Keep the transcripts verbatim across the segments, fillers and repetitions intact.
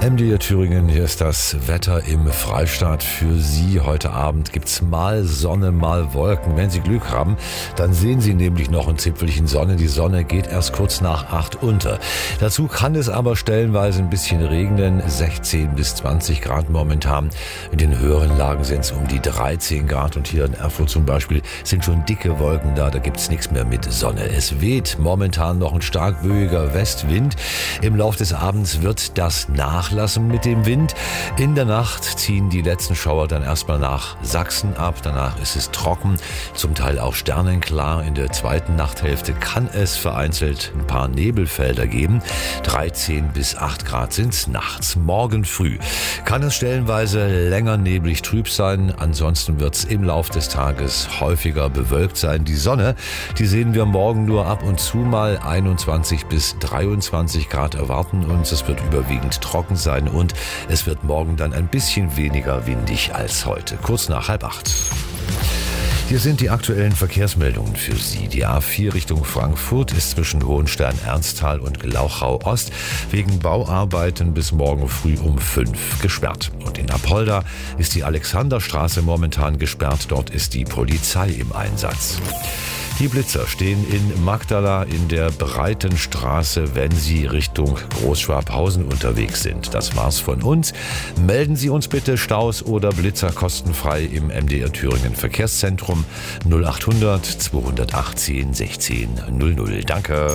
M D R Thüringen, hier ist das Wetter im Freistaat für Sie. Heute Abend gibt's mal Sonne, mal Wolken. Wenn Sie Glück haben, dann sehen Sie nämlich noch ein Zipfelchen Sonne. Die Sonne geht erst kurz nach acht unter. Dazu kann es aber stellenweise ein bisschen regnen. sechzehn bis zwanzig Grad momentan. In den höheren Lagen sind es um die dreizehn Grad. Und hier in Erfurt zum Beispiel sind schon dicke Wolken da. Da gibt's nichts mehr mit Sonne. Es weht momentan noch ein stark böiger Westwind. Im Lauf des Abends wird das nachlassen mit dem Wind. In der Nacht ziehen die letzten Schauer dann erstmal nach Sachsen ab. Danach ist es trocken, zum Teil auch sternenklar. In der zweiten Nachthälfte kann es vereinzelt ein paar Nebelfelder geben. dreizehn bis acht Grad sind's nachts. Morgen früh kann es stellenweise länger neblig trüb sein. Ansonsten wird's im Lauf des Tages häufiger bewölkt sein. Die Sonne, die sehen wir morgen nur ab und zu mal. einundzwanzig bis dreiundzwanzig Grad erwarten uns. Es wird überwiegend trocken sein und es wird morgen dann ein bisschen weniger windig als heute. Kurz nach halb acht. Hier sind die aktuellen Verkehrsmeldungen für Sie. Die A vier Richtung Frankfurt ist zwischen Hohenstein-Ernsthal und Glauchau-Ost wegen Bauarbeiten bis morgen früh um fünf gesperrt. Und in Apolda ist die Alexanderstraße momentan gesperrt. Dort ist die Polizei im Einsatz. Die Blitzer stehen in Magdala in der Breitenstraße, wenn Sie Richtung Großschwabhausen unterwegs sind. Das war's von uns. Melden Sie uns bitte Staus oder Blitzer kostenfrei im M D R Thüringen Verkehrszentrum null achthundert zweihundertachtzehn sechzehn null null. Danke.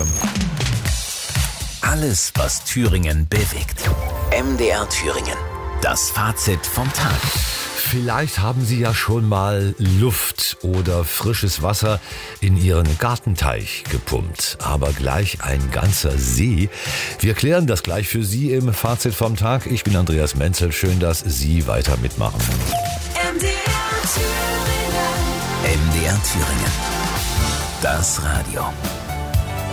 Alles, was Thüringen bewegt. M D R Thüringen. Das Fazit vom Tag. Vielleicht haben Sie ja schon mal Luft oder frisches Wasser in Ihren Gartenteich gepumpt, aber gleich ein ganzer See. Wir klären das gleich für Sie im Fazit vom Tag. Ich bin Andreas Menzel. Schön, dass Sie weiter mitmachen. M D R Thüringen. M D R Thüringen. Das Radio.